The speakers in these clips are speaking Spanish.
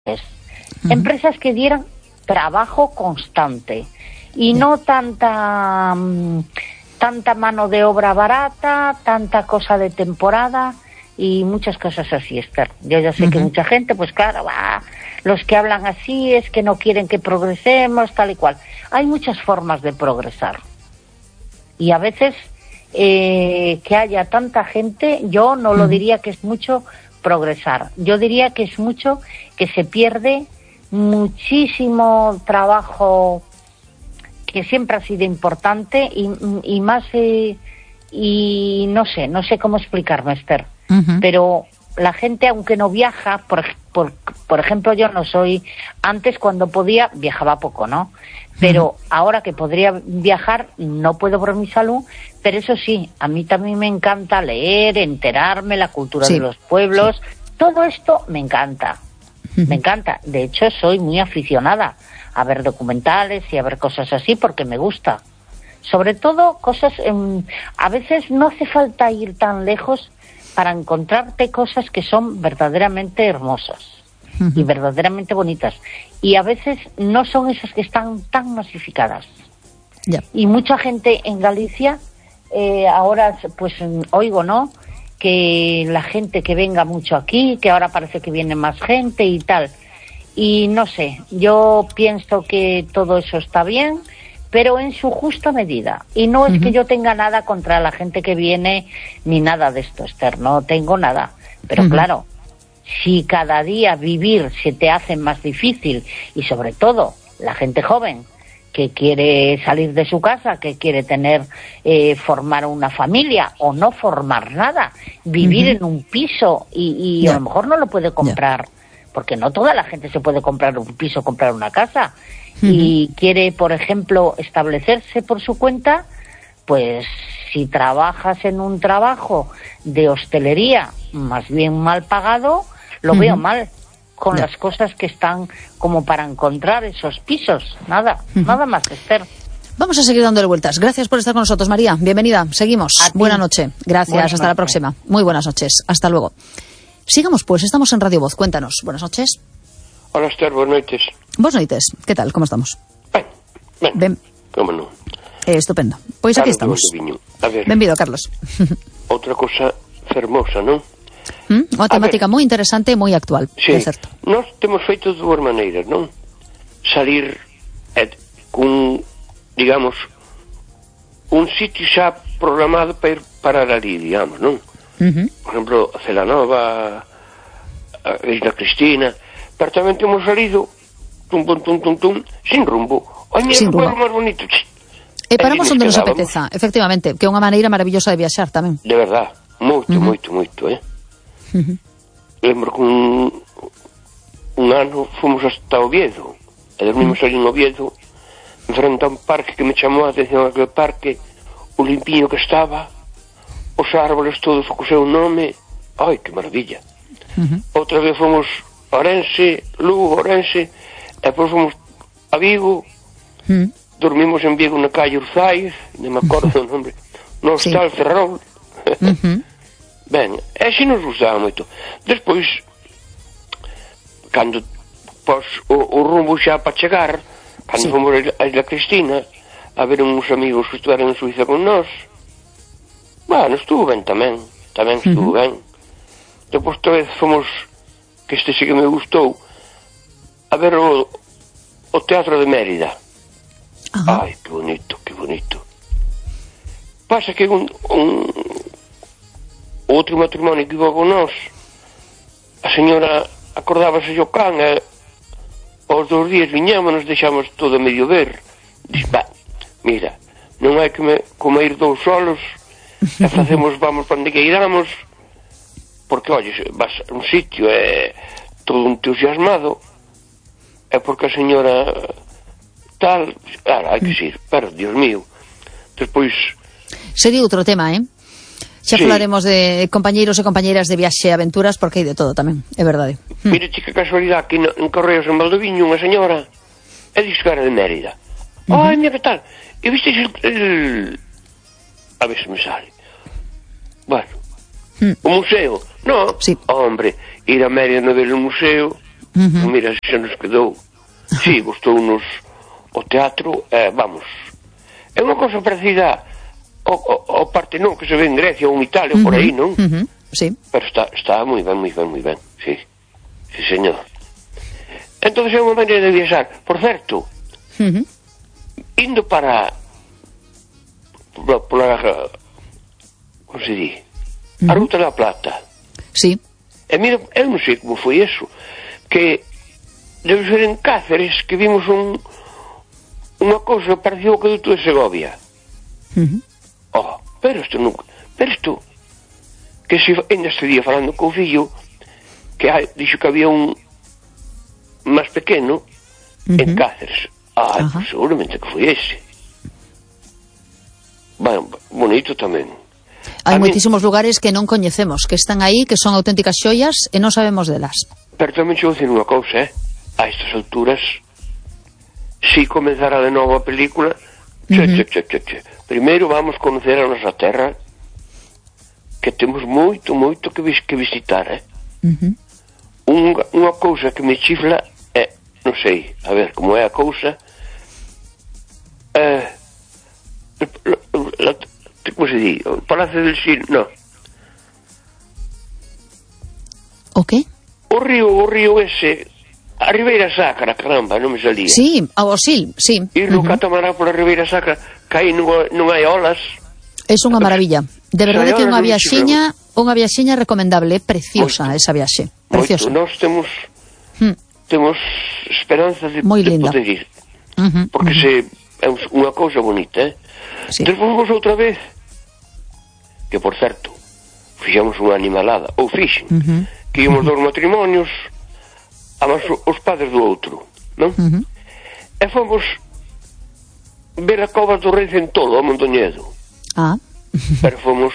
Empresas que dieran trabajo constante y no tanta mano de obra barata, tanta cosa de temporada y muchas cosas así, Esther. Yo ya sé que mucha gente, pues claro, los que hablan así es que no quieren que progresemos, tal y cual. Hay muchas formas de progresar. Y a veces que haya tanta gente, yo no lo diría que es mucho progresar. Yo diría que es mucho que se pierde muchísimo trabajo que siempre ha sido importante y más y no sé cómo explicarme, Esther. Pero la gente, aunque no viaja, por ejemplo, yo no soy, antes cuando podía viajaba poco, ¿no? Pero ahora que podría viajar no puedo por mi salud, pero eso sí, a mí también me encanta leer, enterarme, la cultura de los pueblos, todo esto me encanta. Me encanta. De hecho, soy muy aficionada a ver documentales y a ver cosas así porque me gusta. Sobre todo cosas, a veces no hace falta ir tan lejos para encontrarte cosas que son verdaderamente hermosas y verdaderamente bonitas. Y a veces no son esas que están tan masificadas. Y mucha gente en Galicia, ahora pues oigo, ¿no?, que la gente que venga mucho aquí, que ahora parece que viene más gente y tal. Y no sé, yo pienso que todo eso está bien, pero en su justa medida. Y no es que yo tenga nada contra la gente que viene, ni nada de esto, Esther, no tengo nada. Pero claro, si cada día vivir se te hace más difícil, y sobre todo la gente joven, que quiere salir de su casa, que quiere tener, formar una familia o no formar nada, vivir en un piso y a lo mejor no lo puede comprar, porque no toda la gente se puede comprar un piso, comprar una casa, y quiere, por ejemplo, establecerse por su cuenta, pues si trabajas en un trabajo de hostelería más bien mal pagado, lo veo mal. Con las cosas que están como para encontrar esos pisos. Nada más, Esther. Vamos a seguir dándole vueltas. Gracias por estar con nosotros, María. Bienvenida. Seguimos. Buena noche. Gracias. Hasta la próxima. Muy buenas noches. Hasta luego. Sigamos, pues. Estamos en Radio Voz. Cuéntanos. Buenas noches. Hola, Esther. Buenas noches. Buenas noites. ¿Qué tal? ¿Cómo estamos? Ben. ¿Cómo no? Estupendo. Pois aquí estamos. Benvido, Carlos. Outra cosa fermosa, non? Unha temática moi interesante e moi actual, sí. É certo. Nós temos feito de dúas maneiras, non? Salir cun, digamos, un sitio xa programado para ir parar ali, digamos, non? Por exemplo, a Celanova, a Isla Cristina, pero tamén temos salido tum, sin rumbo. Ai, mira, que pueblo máis bonito. E paramos onde nos apeteza, efectivamente, que é unha maneira maravillosa de viaxar tamén. De verdad, moito, Lembro que un ano fomos hasta Oviedo e dormimos ali en Oviedo enfrente a un parque que me chamou a atención, aquel parque, o limpiño que estaba, os árboles todos co seu nome. Ai, que maravilla. Outra vez fomos a Orense, Lugo, Orense, e depois fomos a Vigo, dormimos en Vigo na calle Urzaiz, non me acordo o nome, no Hostal Ferrol. Ben, e xe nos gustaba moito. Despois, cando pos o rumbo xa para chegar, cando fomos a Isla Cristina a ver uns amigos que estudaron en Suiza con nós, bueno, estuvo ben tamén estuvo ben. Depois outra vez fomos, que este xe que me gustou, a ver o Teatro de Mérida. Ai, que bonito. Pasa que outro matrimonio que iba con nós, a señora acordábase o can e aos 2 días viñámonos, deixamos todo a medio ver. Diz, mira, non hai que comer 2 solos e vamos para onde que iramos, porque, oye, vas a un sitio e todo entusiasmado, é porque a señora tal, hai que ir, pero, Dios mío. Despois sería outro tema, xa falaremos de compañeiros e compañeiras de viaxe e aventuras, porque hai de todo tamén, é verdade. Mira, chica, casualidade, que en Correos en Valdoviño unha señora é dixo que era de Mérida. Ai, mira, que tal? E visteis a ver se me sale. Bueno, o museo, no? Sí. Hombre, ir a Mérida no ver o museo, Mira, xa nos quedou. Sí, gustounos o teatro, vamos. É unha cosa parecida ao Partenón que se ve en Grecia ou en Italia, por aí, non? Sí. Pero está moi ben, sí. Sí, señor. Entón é unha maneira de viaxar. Por certo, indo para como se di? A Ruta da Plata. Sí. E mira, eu non sei como foi eso, que debe ser en Cáceres que vimos unha cousa parecida ao Acueduto de Segovia. Pero isto que se ainda estaría falando co fillo que dixo que había un máis pequeno en Cáceres. Pues seguramente que foi ese. Bonito tamén. Hai moitísimos lugares que non coñecemos, que están aí, que son auténticas xoias e non sabemos delas. Pero tamén xo dicir unha cousa, a estas alturas, si comenzara de novo a película, primeiro vamos conocer a nosa terra, que temos moito que visitar, Unha cousa que me chifla é, non sei, a ver como é a cousa, como se di, o Palacio del Sil, no. O que? O río ese, a Ribeira Sacra, caramba, non me salía. Sí, o Sil, sí. Ir no catamarán por a Ribeira Sacra, que aí non hai olas. É unha maravilla. De verdade que é unha viaxiña recomendable, preciosa esa viaxe. Preciosa. Nós temos esperanza de poder ir. Porque é unha cousa bonita, Sí. Despois outra vez, que por certo, fixemos unha animalada, ou fixen, que íamos dos matrimonios, además os padres do outro, non? E fomos ver a cova do Rei Centolo, a Mondoñedo. Pero fomos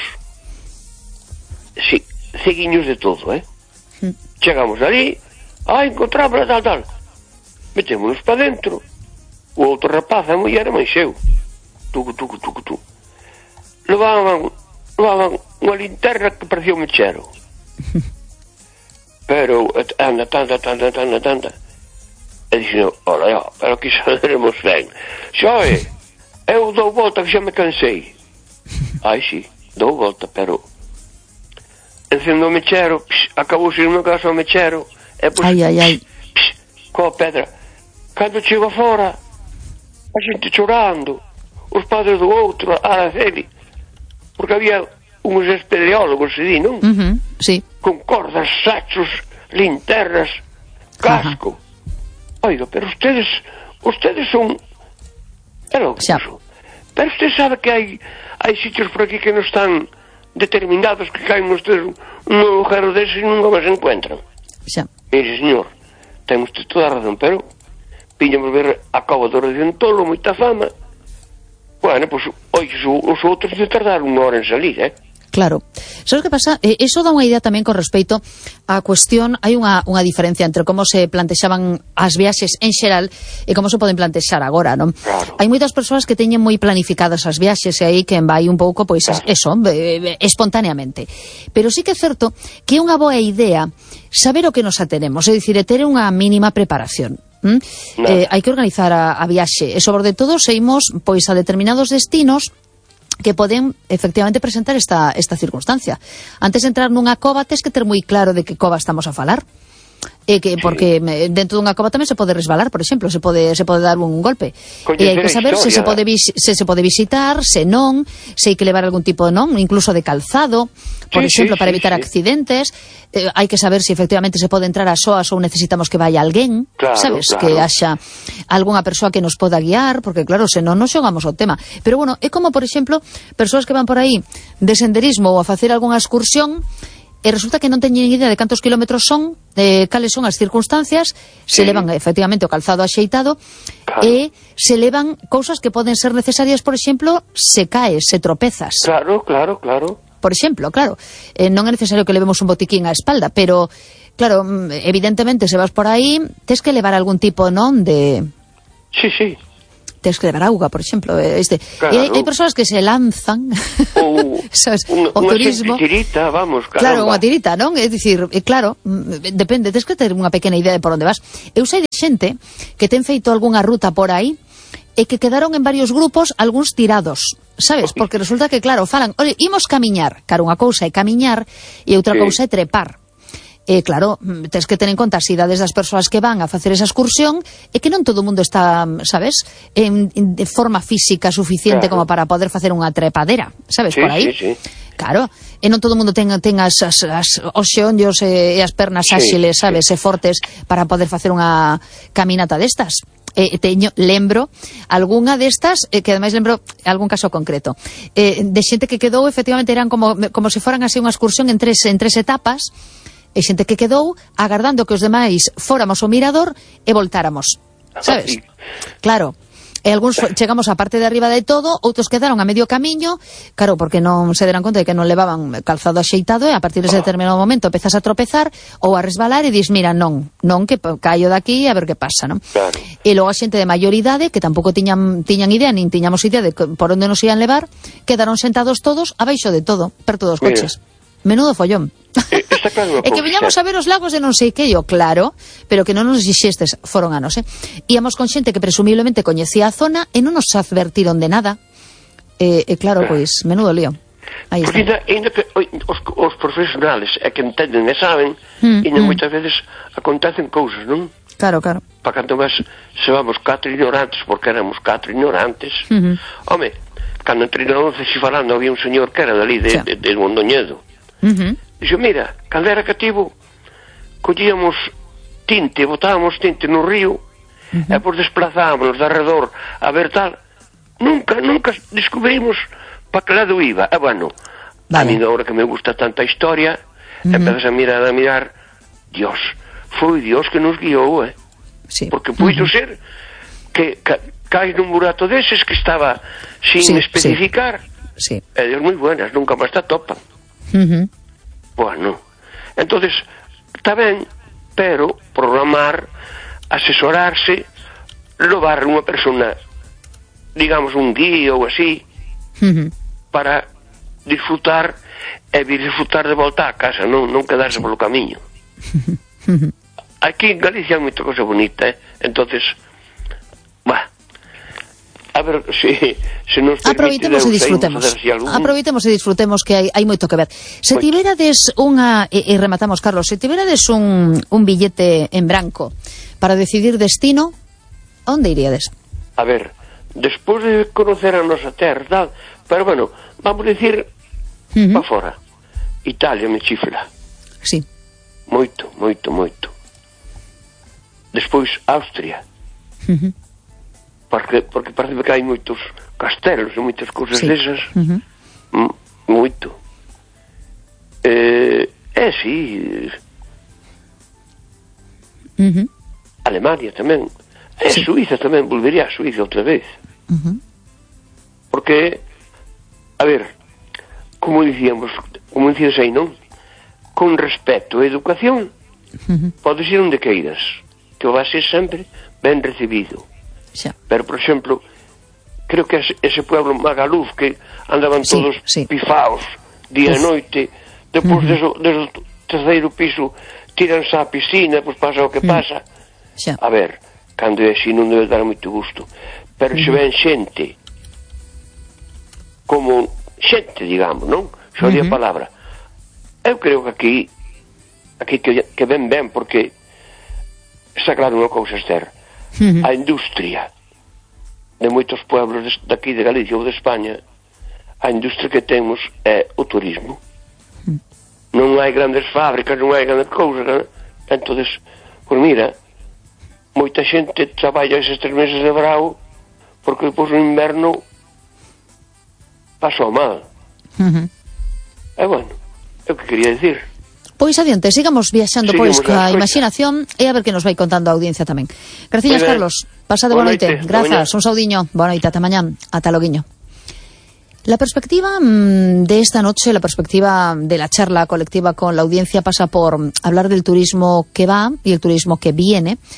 ceguiños de todo, Chegamos ali, encontramos tal. Metémonos para dentro. O outro rapaz, a muller, manxeu. Tucu. Levaban unha linterna que parecía un mechero. Pero anda tanta. E dixen, pero que xa veremos ben. Xoe, eu dou volta que xa me cansei. Sí, dou volta, pero encendo o mechero, acabouse unha casa o mechero, e coa pedra. Cando chego fora, a xente chorando, os padres do outro, a dele, porque había uns espeleólogos, se di, non? Sí. Con cordas, sachos, linternas, casco. Oiga, pero ustedes son... Era o que puso. Pero usted sabe que hai sitios por aquí que non están determinados, que caen ustedes un agujero dese e nunca máis encuentran. Mire, señor, ten usted toda a razón, pero viñamos ver a cova do Rei Centolo, moita fama. Bueno, pois, os outros de tardar unha hora en salir, Claro. Sabes que pasa? Eso dá unha idea tamén con respecto á cuestión, hai unha diferencia entre como se plantexaban as viaxes en xeral e como se poden plantexar agora, non? Claro. Hai moitas persoas que teñen moi planificadas as viaxes e aí que vai un pouco, pois, espontaneamente. Pero sí que é certo que é unha boa idea saber o que nos atenemos, é dicir, ter unha mínima preparación. Hai que organizar a viaxe e sobre todo se imos pois a determinados destinos que poden efectivamente presentar esta circunstancia. Antes de entrar nunha cova tes que ter moi claro de que cova estamos a falar. Porque dentro dunha cova tamén se pode resbalar, por exemplo, se pode dar un golpe. E hai que saber se se pode visitar, se non, se hai que levar algún tipo incluso de calzado, por exemplo, para evitar accidentes. Hai que saber se efectivamente se pode entrar a soas ou necesitamos que vaya alguén, sabes, que haxa algunha persoa que nos poda guiar, porque claro, se non xogamos o tema. Pero bueno, é como, por exemplo, persoas que van por aí de senderismo ou a facer algunha excursión e resulta que non teñen idea de cantos kilómetros son, de cales son as circunstancias, se levan efectivamente o calzado axeitado e se levan cousas que poden ser necesarias, por exemplo, se caes, se tropezas. Claro. Por exemplo, claro, non é necesario que levemos un botiquín á espalda, pero, claro, evidentemente, se vas por aí, tes que levar algún tipo, non, de... Sí. tens que levar auga, por exemplo. Claro. E hai persoas que se lanzan sabes, o turismo. Unha tirita, vamos, caramba. Claro, unha tirita, non? É dicir, claro, depende, tens que ter unha pequena idea de por onde vas. Eu sei de xente que ten feito algunha ruta por aí e que quedaron en varios grupos algúns tirados, sabes? Porque resulta que, claro, falan, ole, imos camiñar. Claro, unha cousa é camiñar e outra cousa é trepar. E claro, tens que ter en conta as idades das persoas que van a facer esa excursión e que non todo o mundo está, sabes, de forma física suficiente como para poder facer unha trepadera, sabes, por aí. Sí. Claro, e non todo o mundo ten os xeonllos e as pernas áxiles, sabes, e fortes para poder facer unha caminata destas. Lembro algunha destas, que ademais lembro algún caso concreto, de xente que quedou, efectivamente, eran como se foran así unha excursión en tres etapas, e xente que quedou agardando que os demais fóramos ao mirador e voltáramos, sabes? Claro, e algúns chegamos á parte de arriba de todo, outros quedaron a medio camiño, claro, porque non se deran conta de que non levaban calzado axeitado, e a partir dese determinado momento empezas a tropezar ou a resbalar e dis, mira, non, que caio daqui a ver que pasa, non? Claro. E logo a xente de maioridade, que tampouco tiñan idea, nin tiñamos idea de por onde nos ian levar, quedaron sentados todos abaixo de todo, perto dos coches. Menudo follón. Está claro. E que viñamos a ver os lagos de non sei que, claro, pero que non nos dixestes, foron anos, Íamos con xente que presumiblemente coñecía a zona e non nos advertiron de nada. Claro, pois, menudo lío. Aí está. Porque ainda que os profesionales é que entenden e saben, ainda moitas veces acontecen cousas, non? Claro. Para canto máis se vamos 4 ignorantes, porque éramos 4 ignorantes. Home, cando entre nós se falando, había un señor que era dali de Mondoñedo. Dixo, mira, cando era cativo collíamos tinte, botábamos tinte no río e pois desplazábamos de arredor a ver tal. Nunca descubrimos para que lado iba. Bueno, a mí agora que me gusta tanta historia, empezas a mirar, Dios, foi Dios que nos guiou, Sí. Porque puido ser que caes nun burato deses que estaba sin especificar. Sí. E Dios moi buenas, nunca máis te atopan. Bueno, entonces está ben, pero programar, asesorarse, levar unha persona, digamos un guía ou así, para disfrutar e disfrutar de volta a casa, non quedarse polo camiño. Aquí en Galicia hai moita cosa bonita, entonces, a ver se nos permite, aproveitemos e disfrutemos que hai moito que ver. Se tiverades e rematamos, Carlos, se tiverades un billete en branco para decidir destino, onde iríades? A ver, despois de conocer a nosa terra, tal, pero bueno, vamos dicir para fora. Italia me chifla. Sí. Moito. Despois Austria. Porque parece que hai moitos castelos e moitas cousas desas. Moito. Sí. Alemania tamén. Suiza tamén, volvería a Suiza outra vez. Porque, a ver, como dicías aí, non? Con respecto á educación, podes ir onde queiras, que vai ser sempre ben recibido. Pero, por exemplo, creo que ese pueblo Magaluf, que andaban todos pifaos día e noite, depois desde o terceiro piso tiranse á piscina, pois pasa o que pasa. A ver, cando é así non debe dar moito gusto, pero se ven xente como xente, digamos, non? Xo di a palabra. Eu creo que aquí que ven ben, porque está claro unha cousa, Esther. A industria de moitos pueblos daqui de Galicia ou de España, a industria que temos é o turismo. Non hai grandes fábricas, non hai grandes cousas, entonces, pois mira, moita xente traballa eses 3 meses de verão porque depois no inverno pasou mal. Bueno, é o que quería dicir. Pois adiante, sigamos viaxando pois coa imaginación e a ver que nos vai contando a audiencia tamén. Graciñas, Carlos. Pasade boa noite. Grazas, un saudiño. Boa noite, ata mañán. Ata loguiño. La perspectiva de esta noche, la perspectiva de la charla colectiva con la audiencia pasa por hablar del turismo que va y el turismo que viene,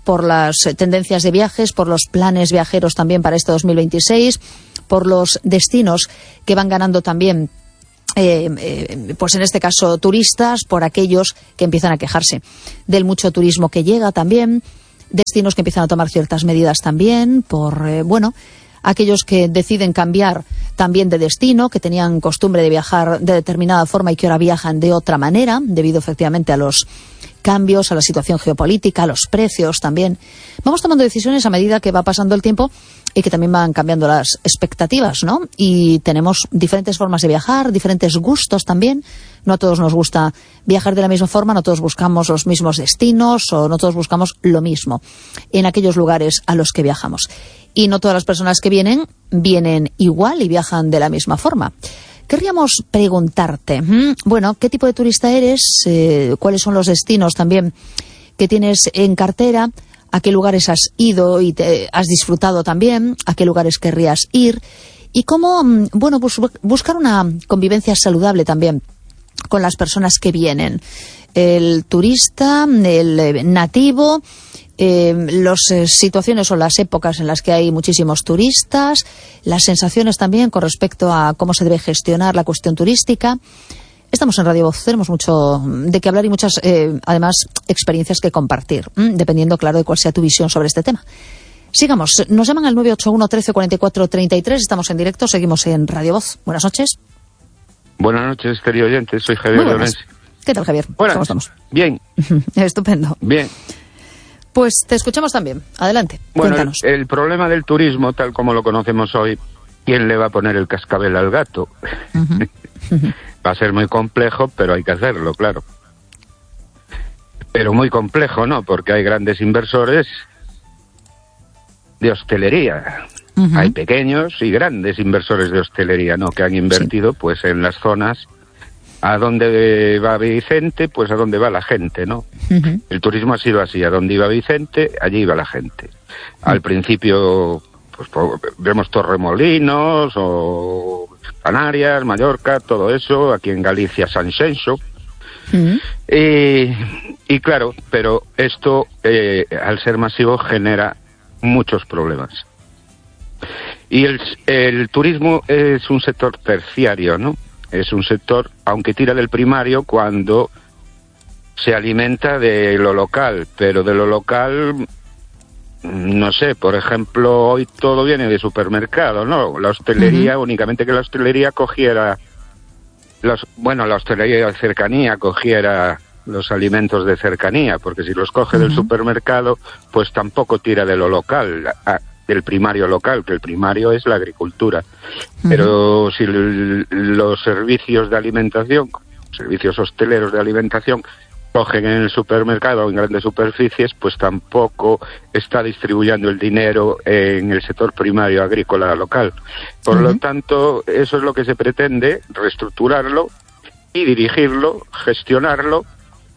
por las tendencias de viajes, por los planes viajeros también para este 2026, por los destinos que van ganando también, pues en este caso turistas, por aquellos que empiezan a quejarse del mucho turismo que llega también, destinos que empiezan a tomar ciertas medidas también, por, aquellos que deciden cambiar también de destino, que tenían costumbre de viajar de determinada forma y que ahora viajan de otra manera, debido efectivamente a los cambios, a la situación geopolítica, a los precios también. Vamos tomando decisiones a medida que va pasando el tiempo y que también van cambiando las expectativas, ¿no? Y tenemos diferentes formas de viajar, diferentes gustos también. No a todos nos gusta viajar de la misma forma, no todos buscamos los mismos destinos o no todos buscamos lo mismo en aquellos lugares a los que viajamos. Y no todas las personas que vienen igual y viajan de la misma forma. Querríamos preguntarte, ¿qué tipo de turista eres? ¿Cuáles son los destinos también que tienes en cartera? ¿A qué lugares has ido y te has disfrutado también? ¿A qué lugares querrías ir? Y cómo, buscar una convivencia saludable también con las personas que vienen. El turista, el nativo, las situaciones o las épocas en las que hay muchísimos turistas, las sensaciones también con respecto a cómo se debe gestionar la cuestión turística. Estamos en Radio Voz, tenemos mucho de qué hablar y muchas, además, experiencias que compartir, dependiendo, claro, de cuál sea tu visión sobre este tema. Sigamos, nos llaman al 981 13 44 33, estamos en directo, seguimos en Radio Voz. Buenas noches. Buenas noches, querido oyente, soy Javier Lorenzi. ¿Qué tal, Javier? Buenas. ¿Cómo estamos? Bien. Estupendo. Bien. Pues te escuchamos también. Adelante, cuéntanos. El problema del turismo, tal como lo conocemos hoy, ¿quién le va a poner el cascabel al gato? Va a ser muy complejo, pero hay que hacerlo, claro. Pero muy complejo, ¿no? Porque hay grandes inversores de hostelería. Hay pequeños y grandes inversores de hostelería, ¿no? Que han invertido, pues, en las zonas a donde va Vicente, pues a donde va la gente, ¿no? El turismo ha sido así, a donde iba Vicente, allí iba la gente. Al principio, pues vemos Torremolinos o Canarias, Mallorca, todo eso, aquí en Galicia San Xenxo. Y claro, pero esto, al ser masivo, genera muchos problemas. Y el turismo es un sector terciario, ¿no? Es un sector, aunque tira del primario, cuando se alimenta de lo local, pero de lo local, no sé, por ejemplo, hoy todo viene de supermercado, ¿no? La hostelería, únicamente que la hostelería cogiera, la hostelería de cercanía cogiera los alimentos de cercanía, porque si los coge del supermercado, pues tampoco tira de lo local, del primario local, que el primario es la agricultura. Pero si los servicios de alimentación, servicios hosteleros de alimentación, cogen en el supermercado o en grandes superficies, pues tampoco está distribuyendo el dinero en el sector primario agrícola local. Por lo tanto, eso es lo que se pretende, reestructurarlo y dirigirlo, gestionarlo,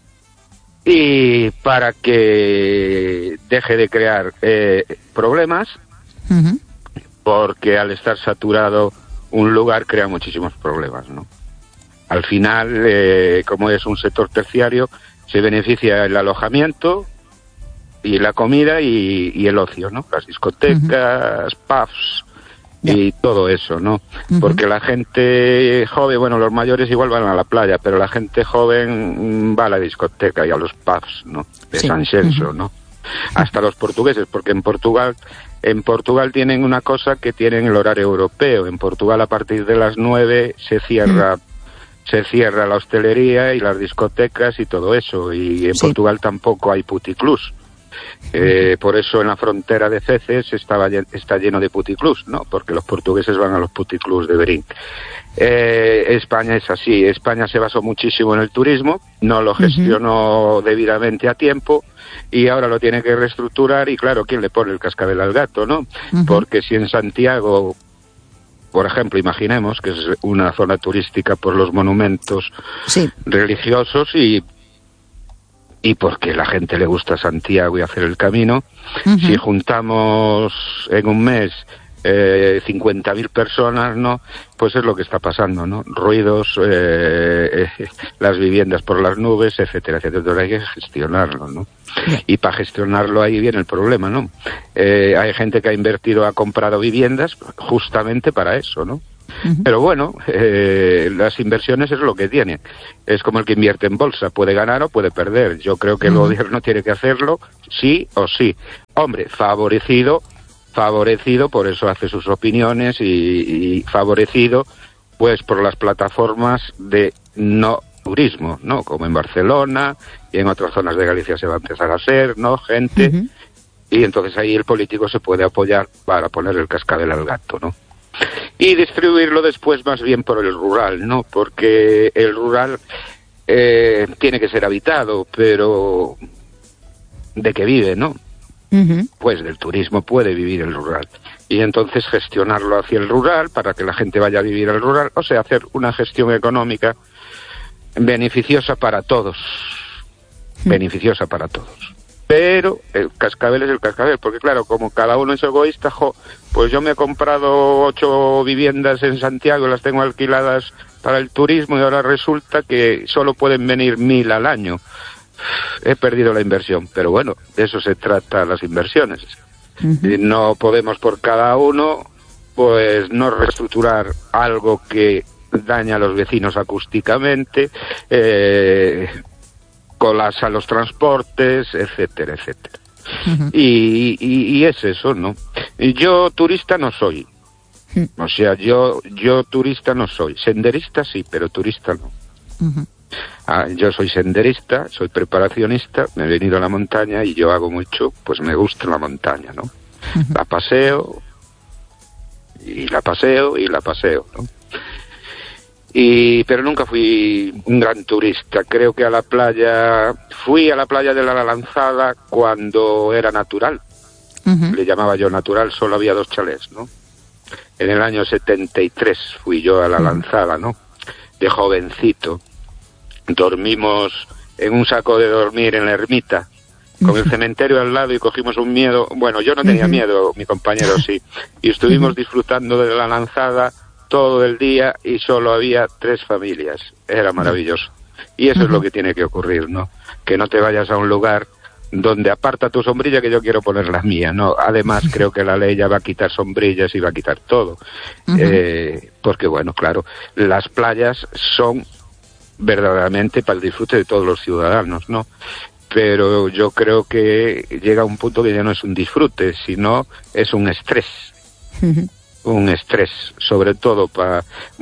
y para que deje de crear problemas, porque al estar saturado un lugar crea muchísimos problemas, ¿no? Al final, como es un sector terciario, se beneficia el alojamiento y la comida y el ocio, ¿no? Las discotecas, pubs y todo eso, ¿no? Porque la gente joven, los mayores igual van a la playa, pero la gente joven va a la discoteca y a los pubs, ¿no? De San Xenxo, ¿no? Hasta los portugueses, porque en Portugal tienen una cosa que tienen el horario europeo. En Portugal a partir de las 9 se cierra la hostelería y las discotecas y todo eso, y en Portugal tampoco hay puticlubs. Por eso en la frontera de Ceces está lleno de puticlubs, ¿no? Porque los portugueses van a los puticlubs de Berín. España es así. España se basó muchísimo en el turismo, no lo gestionó debidamente a tiempo y ahora lo tiene que reestructurar. Y claro, ¿quién le pone el cascabel al gato, no? Porque si en Santiago, por ejemplo, imaginemos que es una zona turística por los monumentos religiosos y porque la gente le gusta Santiago y hacer el camino, si juntamos en un mes 50.000 personas, ¿no? Pues es lo que está pasando, ¿no? Ruidos, las viviendas por las nubes, etcétera, etcétera. Entonces hay que gestionarlo, ¿no? Y para gestionarlo ahí viene el problema, ¿no? Hay gente que ha comprado viviendas justamente para eso, ¿no? Pero bueno, las inversiones es lo que tienen. Es como el que invierte en bolsa, puede ganar o puede perder. Yo creo que el gobierno tiene que hacerlo sí o sí. Hombre, favorecido, por eso hace sus opiniones, y favorecido pues por las plataformas de no turismo, ¿no? Como en Barcelona y en otras zonas de Galicia se va a empezar a hacer, ¿no? Gente, y entonces ahí el político se puede apoyar para poner el cascabel al gato, ¿no? Y distribuirlo después más bien por el rural, ¿no? Porque el rural tiene que ser habitado, pero ¿de qué vive, no? Pues del turismo puede vivir el rural. Y entonces gestionarlo hacia el rural para que la gente vaya a vivir al rural, o sea, hacer una gestión económica beneficiosa para todos. Beneficiosa para todos. Pero el cascabel es el cascabel, porque claro, como cada uno es egoísta, pues yo me he comprado 8 viviendas en Santiago y las tengo alquiladas para el turismo y ahora resulta que solo pueden venir 1.000 al año. He perdido la inversión, pero bueno, de eso se trata las inversiones. No podemos por cada uno, pues no reestructurar algo que daña a los vecinos acústicamente, colapsa los transportes, etcétera, etcétera. Y es eso, ¿no? Yo turista no soy. O sea, yo turista no soy. Senderista sí, pero turista no. Yo soy senderista, soy preparacionista, me he venido a la montaña y yo hago mucho, pues me gusta la montaña, ¿no? La paseo, y la paseo, y la paseo, ¿no? Pero nunca fui un gran turista. Creo que fui a la playa de la Lanzada cuando era natural. Le llamaba yo natural, solo había 2 chalés, ¿no? En el año 73 fui yo a la Lanzada, ¿no? De jovencito. Dormimos en un saco de dormir en la ermita, con el cementerio al lado, y cogimos un miedo. Bueno, yo no tenía miedo, mi compañero sí. Y estuvimos disfrutando de la Lanzada todo el día y solo había 3 familias. Era maravilloso. Y eso es lo que tiene que ocurrir, ¿no? Que no te vayas a un lugar donde aparta tu sombrilla que yo quiero poner la mía, ¿no? Además creo que la ley ya va a quitar sombrillas y va a quitar todo. Porque bueno, claro, las playas son verdaderamente para el disfrute de todos los ciudadanos, ¿no? Pero yo creo que llega un punto que ya no es un disfrute, sino es un estrés. Un estrés, sobre todo para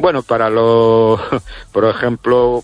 por ejemplo,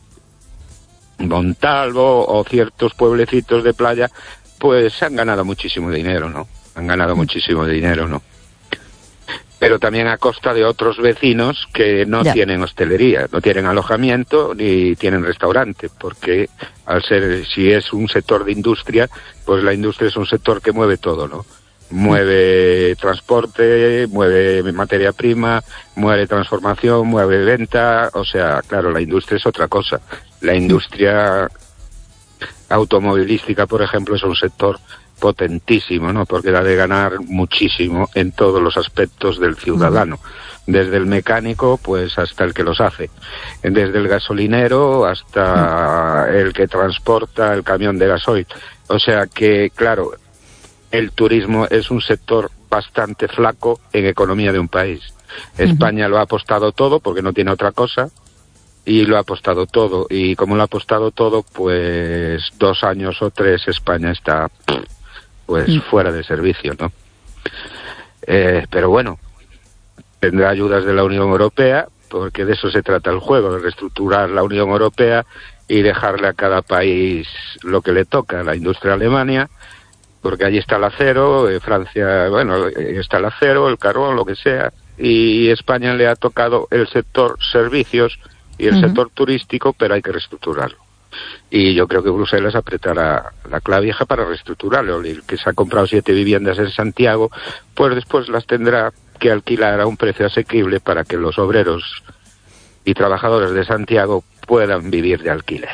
Montalvo o ciertos pueblecitos de playa, pues han ganado muchísimo dinero, ¿no? Han ganado muchísimo dinero, ¿no? Pero también a costa de otros vecinos que no tienen hostelería, no tienen alojamiento ni tienen restaurante, porque si es un sector de industria, pues la industria es un sector que mueve todo, ¿no? Mueve transporte, mueve materia prima, mueve transformación, mueve venta, o sea, claro, la industria es otra cosa. La industria automovilística, por ejemplo, es un sector potentísimo, ¿no? Porque da de ganar muchísimo en todos los aspectos del ciudadano, desde el mecánico pues hasta el que los hace, desde el gasolinero hasta el que transporta el camión de gasoil. O sea que, claro, el turismo es un sector bastante flaco en economía de un país. España lo ha apostado todo porque no tiene otra cosa, y lo ha apostado todo, y como lo ha apostado todo, pues 2 años o 3 España está pues fuera de servicio, ¿no? Pero bueno, tendrá ayudas de la Unión Europea, porque de eso se trata el juego, de reestructurar la Unión Europea y dejarle a cada país lo que le toca. La industria Alemania, porque allí está el acero, Francia, bueno, está el acero, el carbón, lo que sea, y España le ha tocado el sector servicios y el sector turístico, pero hay que reestructurarlo. Y yo creo que Bruselas apretará la clavija para reestructurarlo. El que se ha comprado 7 viviendas en Santiago, pues después las tendrá que alquilar a un precio asequible para que los obreros y trabajadores de Santiago puedan vivir de alquiler.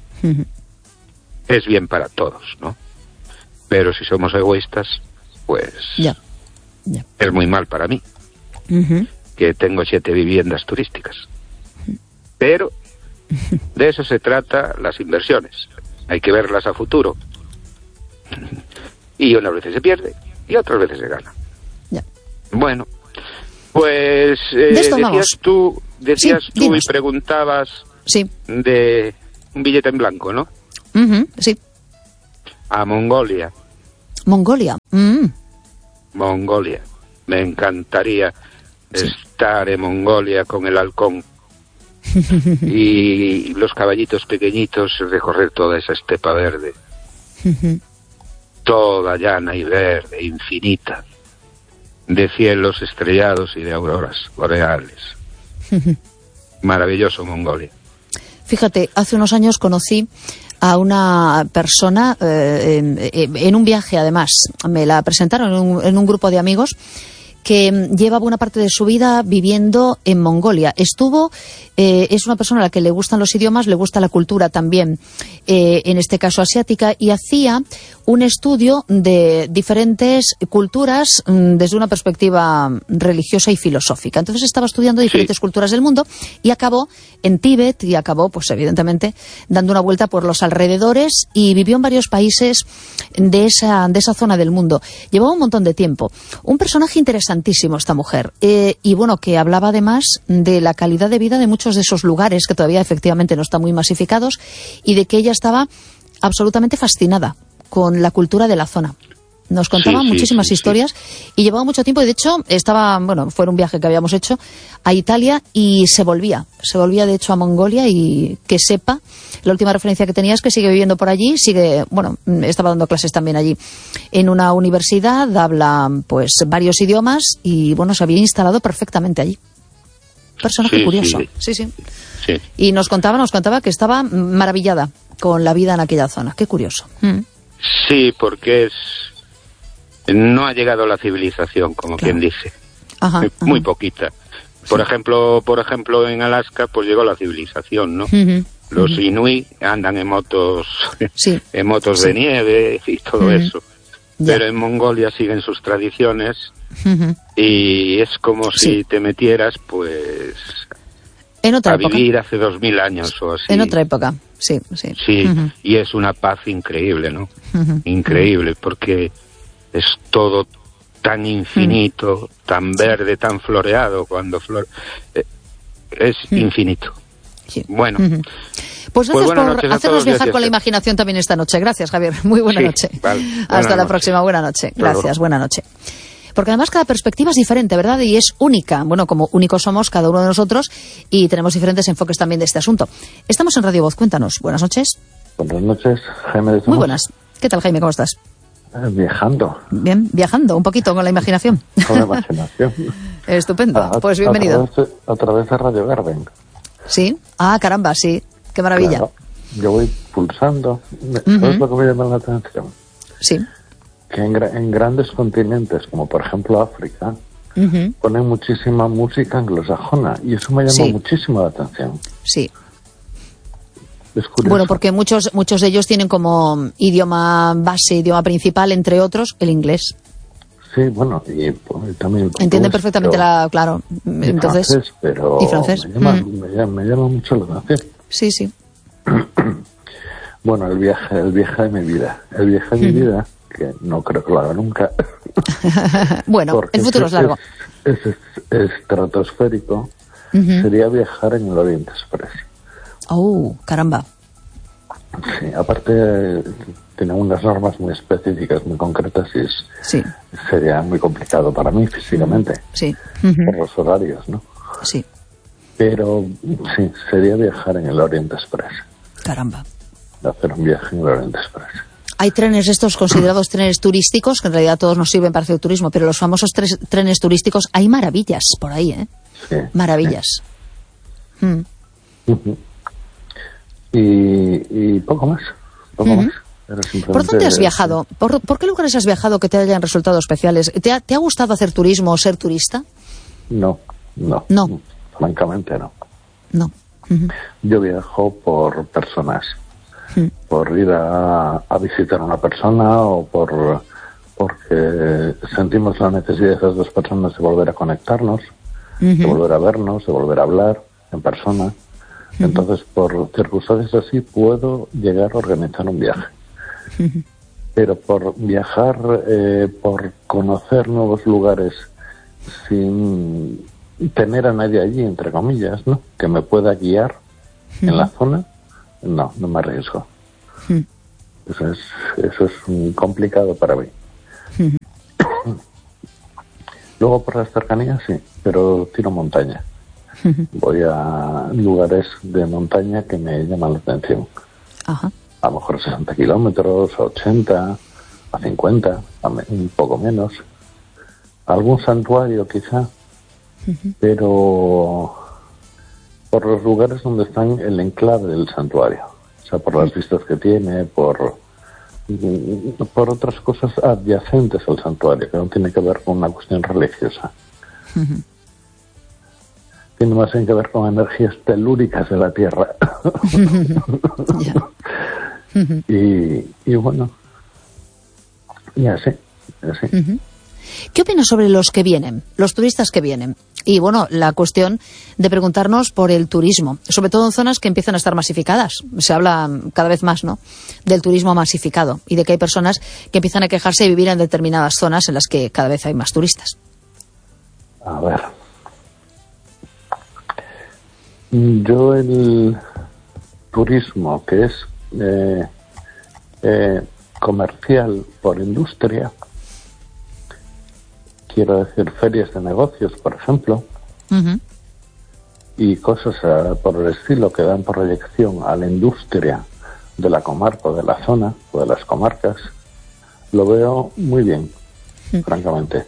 Es bien para todos, ¿no? Pero si somos egoístas, pues Ya. Es muy mal para mí, que tengo 7 viviendas turísticas. Pero de eso se trata las inversiones. Hay que verlas a futuro. Y unas veces se pierde y otras veces se gana. Ya. Bueno, pues decías tú y preguntabas de un billete en blanco, ¿no? Sí. A Mongolia. Mongolia. Mongolia. Me encantaría estar en Mongolia con el halcón y los caballitos pequeñitos, recorrer toda esa estepa verde. Toda llana y verde, infinita, de cielos estrellados y de auroras boreales. Maravilloso Mongolia. Fíjate, hace unos años conocí a una persona en un viaje, además. Me la presentaron en un grupo de amigos que lleva buena parte de su vida viviendo en Mongolia. Es una persona a la que le gustan los idiomas, le gusta la cultura también, en este caso asiática, y hacía un estudio de diferentes culturas desde una perspectiva religiosa y filosófica. Entonces estaba estudiando diferentes culturas del mundo y acabó en Tíbet y acabó, pues evidentemente, dando una vuelta por los alrededores y vivió en varios países de esa zona del mundo. Llevaba un montón de tiempo. Un personaje interesantísimo esta mujer. Y bueno, que hablaba además de la calidad de vida de muchos de esos lugares que todavía efectivamente no están muy masificados y de que ella estaba absolutamente fascinada con la cultura de la zona. Nos contaba muchísimas historias y llevaba mucho tiempo y de hecho fue un viaje que habíamos hecho a Italia y se volvía de hecho a Mongolia y que sepa, la última referencia que tenía es que sigue viviendo por allí, estaba dando clases también allí en una universidad, habla pues varios idiomas y se había instalado perfectamente allí. Personaje curioso. Sí. Y nos contaba que estaba maravillada con la vida en aquella zona. Qué curioso. Sí, porque no ha llegado la civilización, como quien dice. Muy poquita. Por ejemplo, en Alaska, pues llegó la civilización, ¿no? Los inuit andan en motos, de nieve y todo eso. Pero en Mongolia siguen sus tradiciones y es como si te metieras, pues, en otra época. Vivir hace 2000 años o así. En otra época, sí. Y es una paz increíble, ¿no? Increíble, porque es todo tan infinito, tan verde, tan floreado, cuando es infinito. Sí. Bueno. Pues gracias por hacernos viajar con la imaginación también esta noche. Gracias, Javier. Muy buena noche. Vale. Hasta la próxima. Buena noche. Gracias. Buena noche. Porque además cada perspectiva es diferente, ¿verdad? Y es única. Bueno, como únicos somos cada uno de nosotros y tenemos diferentes enfoques también de este asunto. Estamos en Radio Voz. Cuéntanos. Buenas noches. Buenas noches, Jaime. Muy buenas. ¿Qué tal, Jaime? ¿Cómo estás? Viajando. Bien, viajando un poquito con la imaginación. Con la imaginación. Estupendo. Pues bienvenido. A través de Radio Garden. Sí. Ah, caramba, sí. Qué maravilla. Claro. Yo voy pulsando. ¿Sabes lo que me llama la atención? Sí. Que en grandes continentes, como por ejemplo África, ponen muchísima música anglosajona y eso me llama muchísimo la atención. Sí. Es curioso. Bueno, porque muchos de ellos tienen como idioma base, idioma principal, entre otros, el inglés. Sí, bueno, y también... Entienden perfectamente claro. Entonces, francés, pero y francés. Me llama mucho la atención. Sí. Bueno, el viaje de mi vida. El viaje de mi vida, que no creo que lo haga nunca. Bueno, el futuro es largo. Es estratosférico. Sería viajar en el Oriente Express. Oh, caramba. Sí, aparte tiene unas normas muy específicas, muy concretas y sería muy complicado para mí físicamente. Sí. Por los horarios, ¿no? Sí. Pero sí, sería viajar en el Oriente Express. Caramba. Hacer un viaje en el Oriente Express. Hay trenes estos considerados trenes turísticos, que en realidad todos nos sirven para hacer turismo, pero los famosos trenes turísticos, hay maravillas por ahí, ¿eh? Sí. Maravillas. Sí. Y poco más. ¿Por dónde has viajado? ¿Por qué lugares has viajado que te hayan resultado especiales? ¿Te ha gustado hacer turismo o ser turista? No. Francamente no. No. Yo viajo por personas. Por ir a visitar a una persona o por porque sentimos la necesidad de esas dos personas de volver a conectarnos, de volver a vernos, de volver a hablar en persona. Entonces, por circunstancias así, puedo llegar a organizar un viaje. Pero por viajar, por conocer nuevos lugares sin tener a nadie allí, entre comillas, ¿no?, que me pueda guiar en la zona, no me arriesgo. Eso es complicado para mí. Luego por las cercanías sí, pero tiro montaña. Voy a lugares de montaña que me llaman la atención. Ajá. A lo mejor 60 kilómetros, a 80, a 50, un poco menos. Algún santuario quizá, pero por los lugares donde están el enclave del santuario. O sea, por las vistas que tiene, por otras cosas adyacentes al santuario, que no tiene que ver con una cuestión religiosa. Tiene más bien que ver con energías telúricas de la Tierra. Y bueno, y así. ¿Qué opinas sobre los que vienen, los turistas que vienen? Y bueno, la cuestión de preguntarnos por el turismo, sobre todo en zonas que empiezan a estar masificadas. Se habla cada vez más, ¿no?, del turismo masificado y de que hay personas que empiezan a quejarse de vivir en determinadas zonas en las que cada vez hay más turistas. A ver, yo el turismo que es comercial por industria, quiero decir ferias de negocios, por ejemplo, y cosas por el estilo que dan proyección a la industria de la comarca o de la zona o de las comarcas, lo veo muy bien, francamente.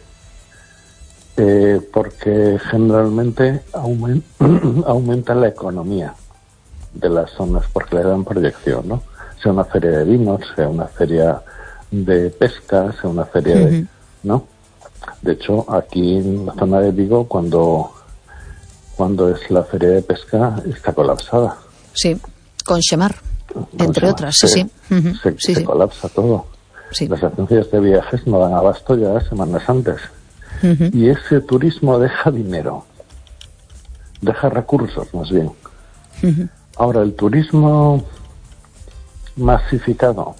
Porque generalmente aumenta la economía de las zonas porque le dan proyección, ¿no? Sea una feria de vinos, sea una feria de pesca, sea una feria de... ¿no? De hecho, aquí en la zona de Vigo, cuando es la feria de pesca, está colapsada. Sí, con Xemar, entre otras, sí. Se colapsa todo. Sí. Las agencias de viajes no dan abasto ya semanas antes. Y ese turismo deja dinero, deja recursos más bien. Ahora, el turismo masificado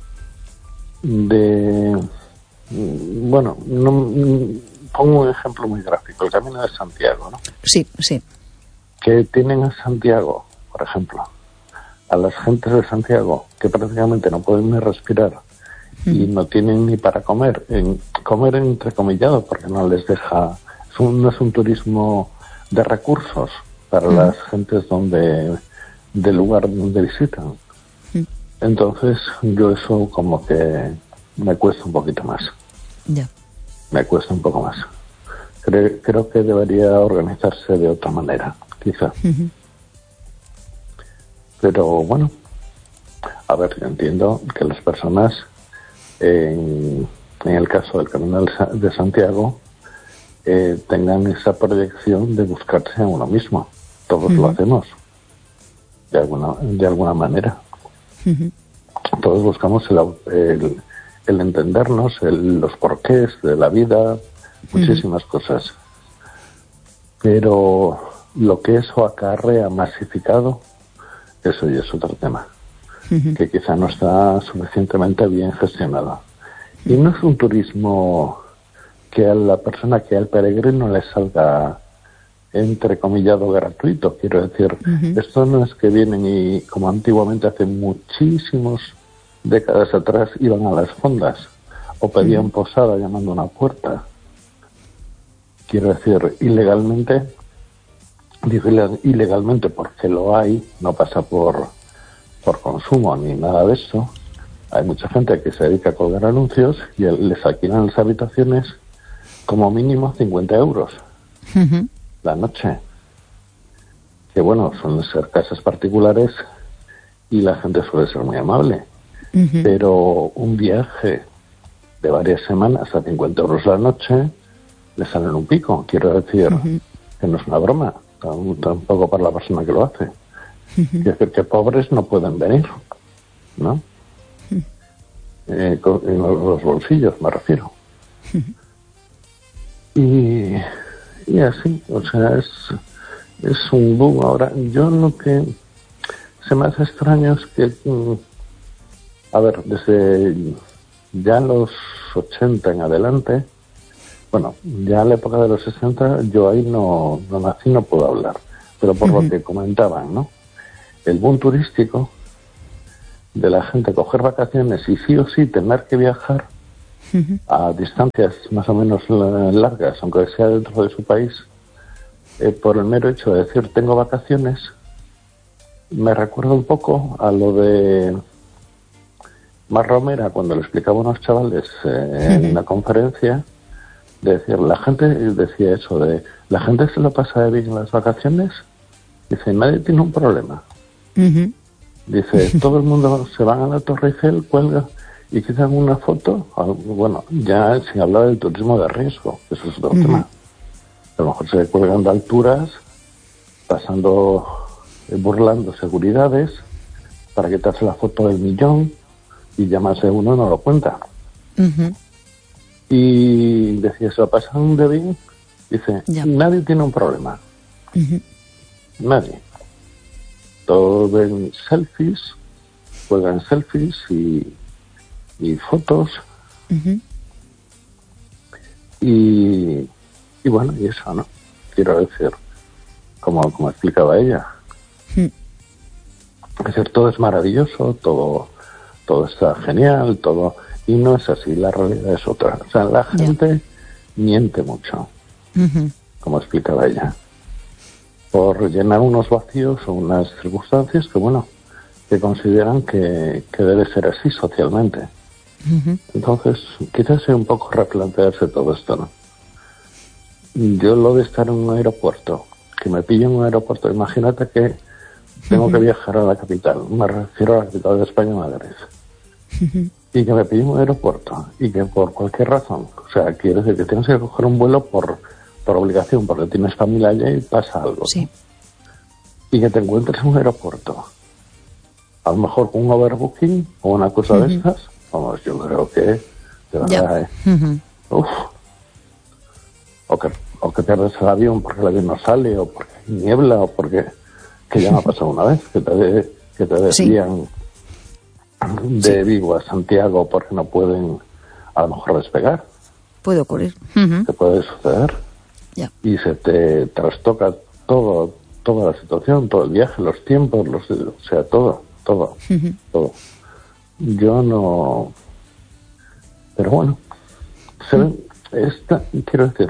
bueno, pongo un ejemplo muy gráfico, el Camino de Santiago, ¿no? Sí. Que tienen en Santiago, por ejemplo, a las gentes de Santiago que prácticamente no pueden ni respirar y no tienen ni para comer, comer entrecomillado porque no les deja, no es un turismo de recursos para las gentes del lugar donde visitan. Entonces yo eso como que me cuesta un poquito más. Me cuesta un poco más. Creo que debería organizarse de otra manera, quizá. Pero bueno, a ver, yo entiendo que las personas, en el caso del Camino de Santiago, tengan esa proyección de buscarse a uno mismo. Todos lo hacemos, de alguna manera. Todos buscamos el entendernos, los porqués de la vida, muchísimas cosas. Pero lo que eso acarrea masificado, eso ya es otro tema, que quizá no está suficientemente bien gestionado. Y no es un turismo que a la persona, que al peregrino le salga entrecomillado gratuito. Quiero decir, esto no es que vienen y, como antiguamente hace muchísimas décadas atrás, iban a las fondas o pedían posada llamando a una puerta. Quiero decir, ilegalmente porque lo hay, no pasa por consumo ni nada de eso. Hay mucha gente que se dedica a colgar anuncios y les alquilan las habitaciones como mínimo 50 euros la noche. Que bueno, suelen ser casas particulares y la gente suele ser muy amable. Pero un viaje de varias semanas a 50 euros la noche le salen un pico. Quiero decir que no es una broma, tampoco para la persona que lo hace. Quiero decir que pobres no pueden venir, ¿no? en los bolsillos, me refiero. Y así, o sea, es un boom. Ahora, yo lo que se me hace extraño es que, a ver, desde ya los 80 en adelante, bueno, ya en la época de los 60, yo ahí no nací, no puedo hablar, pero por lo que comentaban, ¿no? El boom turístico de la gente coger vacaciones y sí o sí tener que viajar a distancias más o menos largas, aunque sea dentro de su país, por el mero hecho de decir tengo vacaciones, me recuerda un poco a lo de Mar Romera cuando le explicaba a unos chavales en una conferencia, de decir, la gente decía eso de, la gente se lo pasa bien en las vacaciones, dice, nadie tiene un problema. Dice, todo el mundo se van a la Torre Eiffel, cuelga y quizás una foto, bueno, ya sin hablar del turismo de riesgo, eso es otro tema. A lo mejor se cuelgan de alturas, pasando, burlando seguridades, para quitarse la foto del millón, y ya más de uno no lo cuenta. Y decía, se lo pasan de bien, dice, nadie tiene un problema. Nadie. Todos ven selfies, juegan selfies y fotos. Y bueno, y eso, ¿no? Quiero decir, como explicaba ella. Es decir, todo es maravilloso, todo está genial, todo, y no es así, la realidad es otra. O sea, la gente miente mucho, como explicaba ella, por llenar unos vacíos o unas circunstancias que, bueno, que consideran que debe ser así socialmente. Entonces, quizás sea un poco replantearse todo esto, ¿no? Yo lo de estar en un aeropuerto, que me pillo en un aeropuerto, imagínate que tengo que viajar a la capital, me refiero a la capital de España, Madrid, y que me pillo en un aeropuerto, y que por cualquier razón, o sea, quiere decir que tienes que coger un vuelo por obligación, porque tienes familia allá y pasa algo, ¿no? Y que te encuentres en un aeropuerto, a lo mejor con un overbooking o una cosa de estas, vamos, yo creo que de verdad, o que pierdes el avión porque el avión no sale, o porque hay niebla, o porque, que ya me ha pasado una vez, que te desvían de Vigo a Santiago porque no pueden a lo mejor despegar. Puede ocurrir. Te puede suceder. Y se te trastoca toda la situación, todo el viaje, los tiempos, o sea, todo. Yo no... Pero bueno, quiero decir,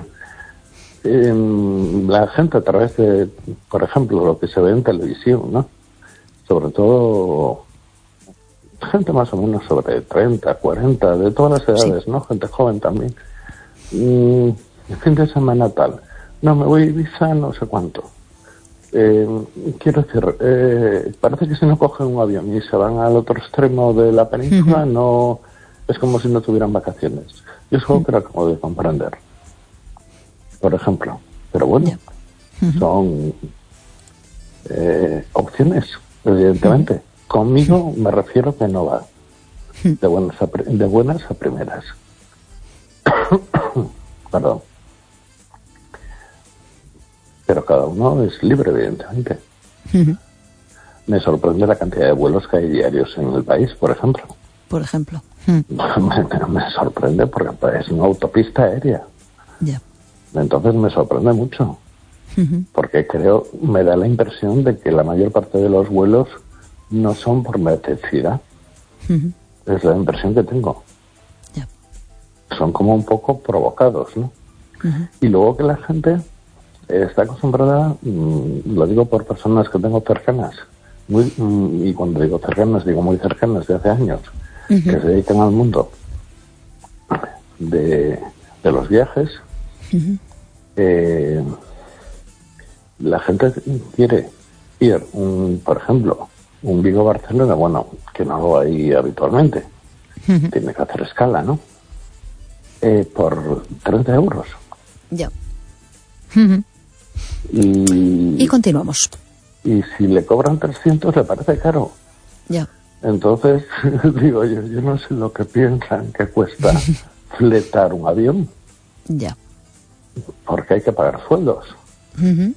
la gente a través de, por ejemplo, lo que se ve en televisión, ¿no? Sobre todo gente más o menos sobre 30, 40, de todas las edades, ¿no? Gente joven también. Fin de semana tal. No, me voy a Ibiza, no sé cuánto. Quiero decir, parece que si no cogen un avión y se van al otro extremo de la península, no es como si no tuvieran vacaciones. Yo es algo que acabo de comprender, por ejemplo. Pero bueno, son opciones, evidentemente. Conmigo me refiero que no va de buenas a primeras. Perdón. Pero cada uno es libre, evidentemente. Me sorprende la cantidad de vuelos que hay diarios en el país, por ejemplo. Me sorprende porque es una autopista aérea. Entonces me sorprende mucho. Porque me da la impresión de que la mayor parte de los vuelos no son por necesidad. Es la impresión que tengo. Son como un poco provocados, ¿no? Y luego que la gente está acostumbrada, lo digo por personas que tengo cercanas, y cuando digo cercanas, digo muy cercanas de hace años, que se dedican al mundo de los viajes. La gente quiere ir, por ejemplo, un Vigo-Barcelona, bueno, que no lo hay habitualmente, tiene que hacer escala, ¿no? Por 30 euros. Y continuamos. Y si le cobran 300 le parece caro. Entonces, digo yo no sé lo que piensan que cuesta fletar un avión. Ya. Porque hay que pagar sueldos. Uh-huh.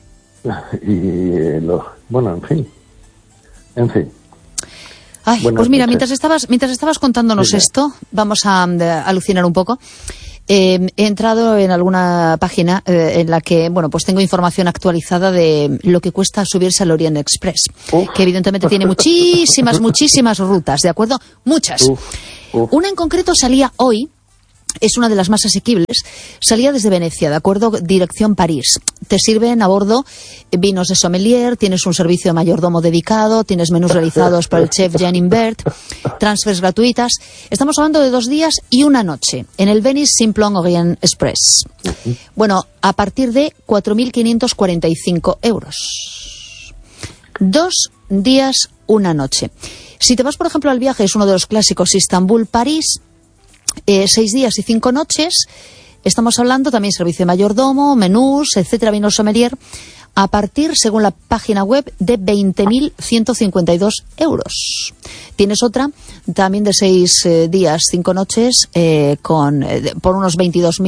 Bueno, en fin. Ay, pues mira, mientras estabas contándonos esto, vamos a alucinar un poco. He entrado en alguna página en la que, bueno, pues tengo información actualizada de lo que cuesta subirse al Orient Express, que evidentemente tiene muchísimas rutas, ¿de acuerdo? Muchas. Una en concreto salía hoy. Es una de las más asequibles. Salía desde Venecia, ¿de acuerdo? Dirección París. Te sirven a bordo vinos de sommelier, tienes un servicio de mayordomo dedicado, tienes menús realizados por el chef Jean Imbert, transfers gratuitas. Estamos hablando de 2 días y 1 noche en el Venice Simplon Orient Express. Bueno, a partir de 4.545 euros. 2 días, 1 noche. Si te vas, por ejemplo, al viaje, es uno de los clásicos, Istambul-París, 6 días y 5 noches, estamos hablando también servicio de mayordomo, menús, etcétera, vinos sommelier, a partir, según la página web, de 20.152 euros. Tienes otra, también de 6 días, 5 noches, por unos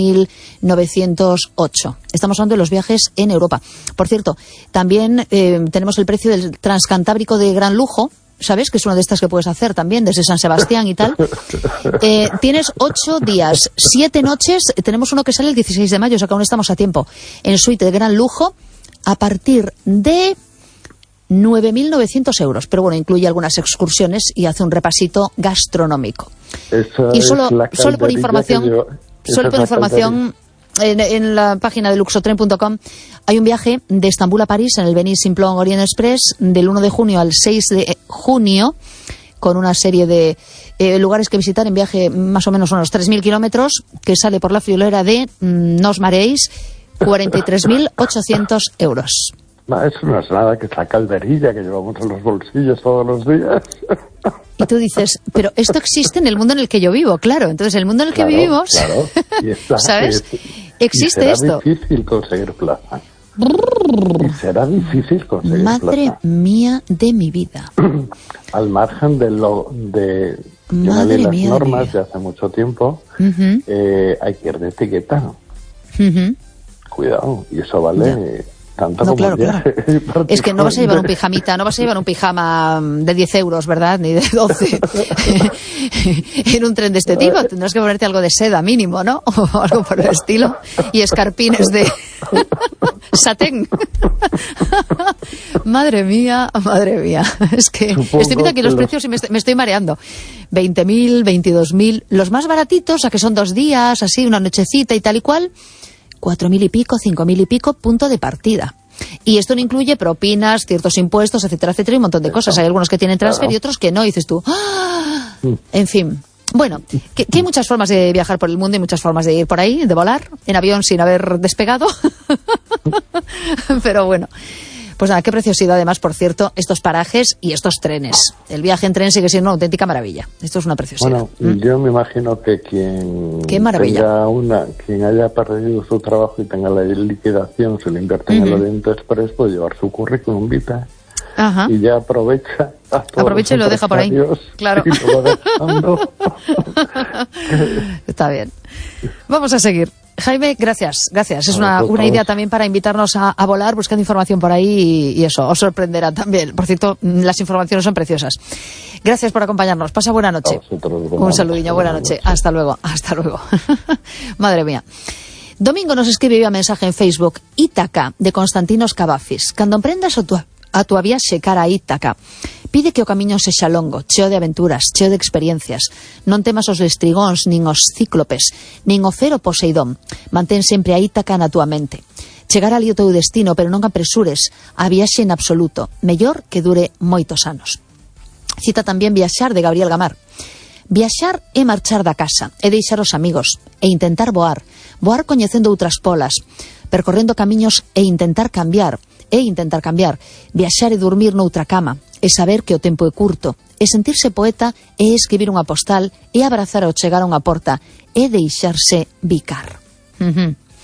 22.908. Estamos hablando de los viajes en Europa. Por cierto, también tenemos el precio del Transcantábrico de gran lujo, ¿sabes? Que es una de estas que puedes hacer también, desde San Sebastián y tal. Tienes 8 días, 7 noches. Tenemos uno que sale el 16 de mayo, o sea que aún estamos a tiempo. En suite de gran lujo, a partir de 9.900 euros. Pero bueno, incluye algunas excursiones y hace un repasito gastronómico. Y solo por información, en la página de luxotren.com hay un viaje de Estambul a París en el Venice Simplon Orient Express del 1 de junio al 6 de junio con una serie de lugares que visitar en viaje más o menos unos 3.000 kilómetros, que sale por la friolera de, no os mareéis, 43.800 euros. Eso no es nada que esa calderilla que llevamos en los bolsillos todos los días. Y tú dices, pero esto existe en el mundo en el que yo vivo, claro. Entonces, el mundo en el que vivimos, ¿sabes? Existe esto. Será difícil conseguir plaza. Y será difícil conseguir plaza. Madre mía de mi vida. Al margen de una de las normas de hace mucho tiempo, hay que ir de etiqueta. Cuidado, y eso vale... Tanto no, como claro. Es que no vas a llevar un pijamita, no vas a llevar un pijama de 10 euros, ¿verdad? Ni de 12 en un tren de este tipo. Tendrás que ponerte algo de seda mínimo, ¿no? O algo por el estilo. Y escarpines de satén. Madre mía. Es que estoy viendo aquí los precios y me estoy mareando. 20.000, 22.000. Los más baratitos, a que son 2 días, así, una nochecita y tal y cual... 4.000 y pico, 5.000 y pico, punto de partida. Y esto no incluye propinas, ciertos impuestos, etcétera, y un montón de cosas. Hay algunos que tienen transfer y otros que no, dices tú. ¡Ah! En fin. Bueno, que hay muchas formas de viajar por el mundo y muchas formas de ir por ahí, de volar, en avión sin haber despegado. Pero bueno. Pues nada, qué preciosidad además, por cierto, estos parajes y estos trenes. El viaje en tren sigue siendo una auténtica maravilla. Esto es una preciosidad. Bueno, yo me imagino que quien haya perdido su trabajo y tenga la liquidación, se lo invierte en el Orient Express, puede llevar su currículum vitae. Ajá. Y ya aprovecha y lo deja por ahí. Claro. Y lo va dejando. Está bien. Vamos a seguir. Jaime, gracias. Es una idea también para invitarnos a volar, buscando información por ahí y eso, os sorprenderá también. Por cierto, las informaciones son preciosas. Gracias por acompañarnos. Pasa buena noche. Un saludillo, buena noche. Hasta luego. Madre mía. Domingo nos escribe vía mensaje en Facebook Ítaca, de Constantinos Cavafis. Cando emprendas a tua viaxe cara a Ítaca, pide que o camiño sexa longo, cheo de aventuras, cheo de experiencias. Non temas os lestrigóns, nin os cíclopes, nin o fero Poseidón. Mantén sempre a Ítaca na túa mente. Chegar ali o teu destino, pero non apresures a viaxe en absoluto. Mellor que dure moitos anos. Cita tamén Viaxar, de Gabriel Gamar. Viaxar é marchar da casa, é deixar os amigos, e intentar voar coñecendo outras polas, percorrendo camiños e intentar cambiar, viaxar e dormir noutra cama, e saber que o tempo é curto, e sentirse poeta, e escribir unha postal, e abrazar ao chegar a unha porta, e deixarse bicar.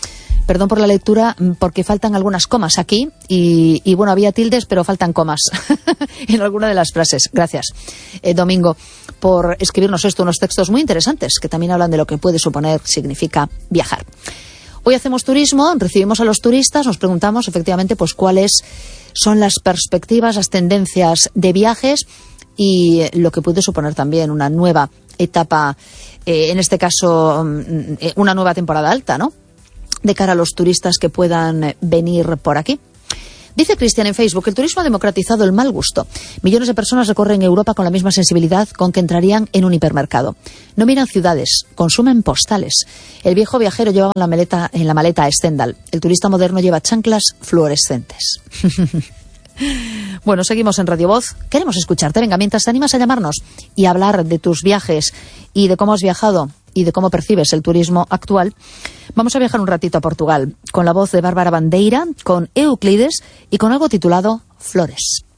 Perdón por la lectura, porque faltan algunas comas aquí, y bueno, había tildes, pero faltan comas en alguna de las frases. Gracias, Domingo, por escribirnos unos textos muy interesantes, que también hablan de lo que puede suponer, significa viajar. Hoy hacemos turismo, recibimos a los turistas, nos preguntamos efectivamente pues cuáles son las perspectivas, las tendencias de viajes y lo que puede suponer también una nueva etapa, en este caso una nueva temporada alta, ¿no?, de cara a los turistas que puedan venir por aquí. Dice Cristian en Facebook, el turismo ha democratizado el mal gusto. Millones de personas recorren Europa con la misma sensibilidad con que entrarían en un hipermercado. No miran ciudades, consumen postales. El viejo viajero llevaba en la maleta a Stendhal. El turista moderno lleva chanclas fluorescentes. Bueno, seguimos en Radio Voz. Queremos escucharte. Venga, mientras te animas a llamarnos y a hablar de tus viajes y de cómo has viajado y de cómo percibes el turismo actual, vamos a viajar un ratito a Portugal con la voz de Bárbara Bandeira, con Euclides y con algo titulado Flores.